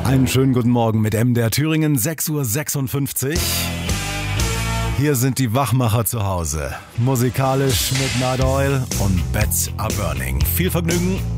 Einen schönen guten Morgen mit MDR Thüringen, 6:56 Uhr. Hier sind die Wachmacher zu Hause. Musikalisch mit Night Oil und Beds Are Burning. Viel Vergnügen.